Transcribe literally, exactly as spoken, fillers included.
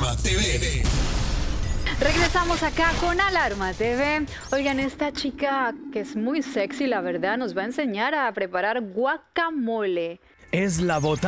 Alarma T V. Regresamos acá con Alarma T V. Oigan, esta chica que es muy sexy, la verdad, nos va a enseñar a preparar guacamole. Es la bota.